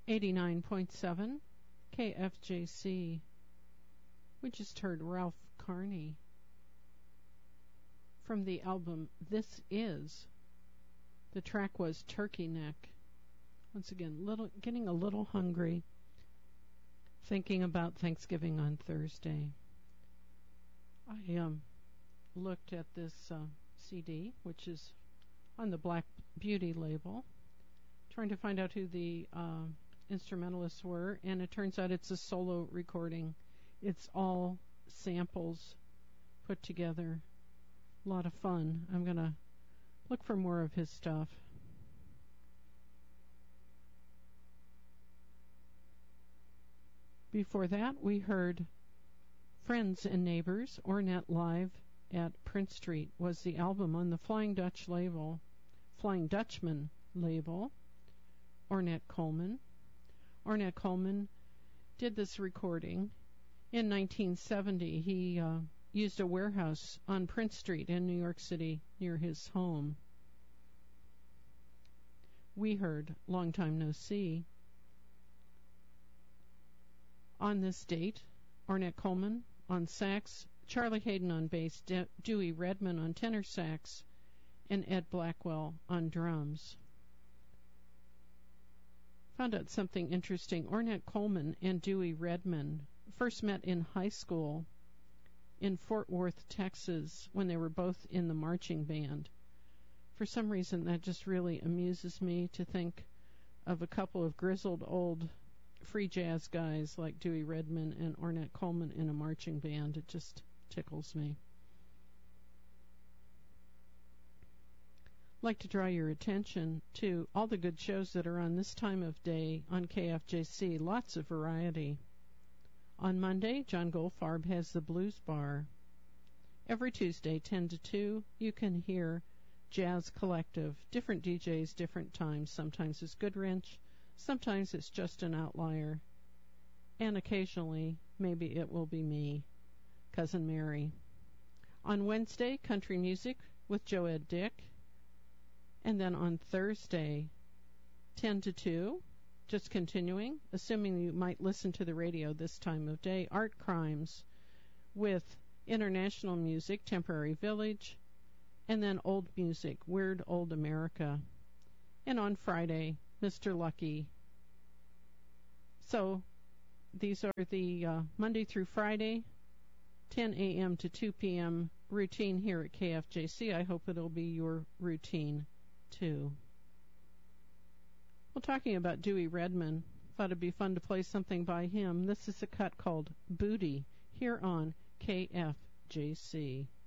89.7 KFJC. We just heard Ralph Carney from the album This Is. The track was Turkey Neck. Once again, getting a little hungry, thinking about Thanksgiving on Thursday. I looked at this CD, which is on the Black Beauty label, trying to find out who the instrumentalists were, and it turns out it's a solo recording. It's all samples put together. A lot of fun. I'm going to look for more of his stuff. Before that, we heard Friends and Neighbors, Ornette Live at Prince Street was the album on the Flying Dutchman label. Ornette Coleman. Ornette Coleman did this recording in 1970. He used a warehouse on Prince Street in New York City near his home. We heard Long Time No See. On this date, Ornette Coleman on sax, Charlie Hayden on bass, Dewey Redman on tenor sax, and Ed Blackwell on drums. Found out something interesting. Ornette Coleman and Dewey Redman first met in high school in Fort Worth, Texas, when they were both in the marching band. For some reason, that just really amuses me to think of a couple of grizzled old free jazz guys like Dewey Redman and Ornette Coleman in a marching band. It just tickles me. I'd like to draw your attention to all the good shows that are on this time of day on KFJC. Lots of variety. On Monday, John Goldfarb has the Blues Bar. Every Tuesday, 10 to 2, you can hear Jazz Collective. Different DJs, different times. Sometimes it's Goodwrench. Sometimes it's just an outlier. And occasionally, maybe it will be me, Cousin Mary. On Wednesday, country music with Joed Dick. And then on Thursday, 10 to 2, just continuing, assuming you might listen to the radio this time of day, Art Crimes with international music, Temporary Village, and then old music, Weird Old America. And on Friday, Mr. Lucky. So these are the Monday through Friday, 10 a.m. to 2 p.m. routine here at KFJC. I hope it'll be your routine too. Well, talking about Dewey Redman, thought it'd be fun to play something by him. This is a cut called Booty here on KFJC.